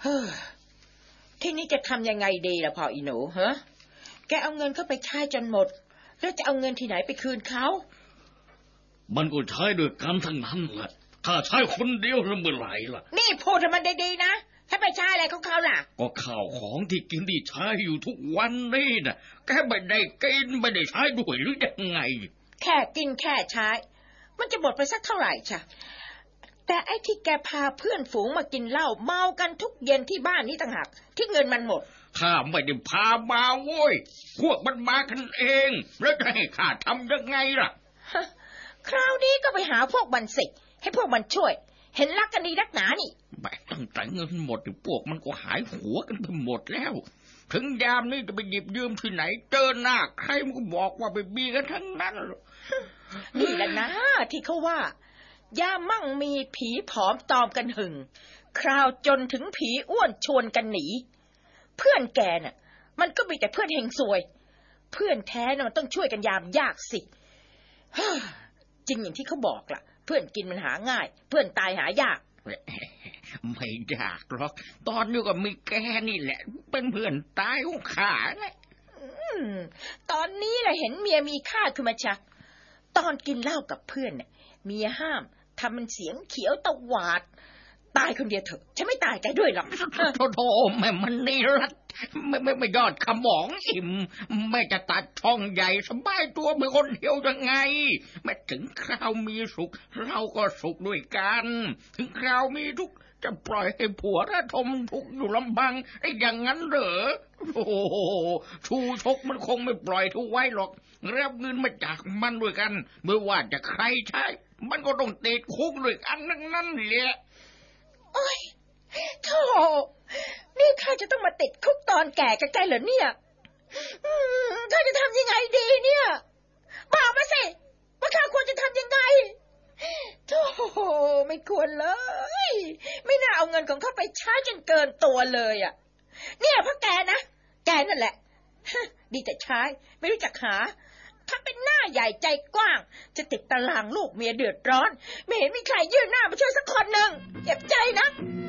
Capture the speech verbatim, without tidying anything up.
เฮ้อทีนี้จะทำยังไงดีล่ะพ่ออีหนูฮะแกเอาเงินเข้าไปใช้จนหมดแล้วจะเอาเงินที่ไหนไปคืนเขามันก็ใช้ด้วยกันทั้งนั้นแหละถ้าใช้คนเดียวแล้วเมื่อไหร่ล่ะนี่พูดให้มันดีๆนะถ้าไปใช้อะไรของเขาล่ะก็ข้าวของที่กินที่ใช้อยู่ทุกวันนี่นะแกไม่ได้กินไม่ได้ใช้ด้วยหรือยังไงแค่กินแค่ใช้มันจะหมดไปสักเท่าไหร่จ้ะแต่ไอ้ที่แกพาเพื่อนฝูงมากินเหล้าเมากันทุกเย็นที่บ้านนี้ต่างหากที่เงินมันหมดข้าไม่ได้พามาโว้ยพวกมันมากันเองแล้วจะให้ข้าทำยังไงล่ะคราวนี้ก็ไปหาพวกมันสิให้พวกมันช่วยเห็นรักกันดีนักหนานี่แบกตั้งแต่เงินหมดพวกมันก็หายหัวกันไปหมดแล้วถึงยามนี้จะไปหยิบยืมที่ไหนเจอหน้าใครมันก็บอกว่าไปบีกันทั้งนั้นนี่แหละนะที่เขาว่ายามมั่งมีผีผอมตอมกันหึงคราวจนถึงผีอ้วนชวนกันหนีเพื่อนแกน่ะมันก็มีแต่เพื่อนเฮงซวยเพื่อนแท้น่ะมันต้องช่วยกันยามยากสิจริงอย่างที่เขาบอกล่ะเพื่อนกินมันหาง่ายเพื่อนตายหายากไม่ยากหรอกตอนนี้ก็มีแกนี่แหละเป็นเพื่อนตายของข้าไงตอนนี้แหละเห็นเมียมีค่าขึ้นมาชักตอนกินเหล้ากับเพื่อนเนี่ยเมียห้ามทำมันเสียงเขียวตะหวาดตายคนเดียวเถอะฉันไม่ตายแกด้วยหรอกโธ่โธ่แม่มันนี่รัดไม่ไม่ไม่ยอดขมองอิ่มแม่จะตัดช่องใหญ่สบายตัวเป็นคนเดียวยังไงแม่ถึงคราวมีสุขเราก็สุขด้วยกันถึงคราวมีทุกข์จะปล่อยให้ผัวระทมทุกข์อยู่ลำพังไอ้อย่างนั้นเหรอโอ้โหชูชกมันคงไม่ปล่อยทุกไว้หรอกรับเงินมาจากมันด้วยกันเมื่อว่าจะใครใช้มันก็ต้องติดคุกด้วยกันนั่นนั่นแหละโอ้ยโธ่นี่ข้าจะต้องมาติดคุกตอนแก่กับแกเหรอเนี่ยข้าจะทำยังไงดีเนี่ยบอกมาสิว่าข้าควรจะทำยังไงโธ่ไม่ควรเลยไม่น่าเอาเงินของเขาไปใช้จนเกินตัวเลยอ่ะเนี่ยเพราะแกนะแกนั่นแหละดีแต่ใช้ไม่รู้จักหาถ้าเป็นหน้าใหญ่ใจกว้างจะติดตารางลูกเมียเดือดร้อนไม่เห็นมีใครยื่นหน้ามาช่วยสักคนหนึ่งเจ็บใจนะ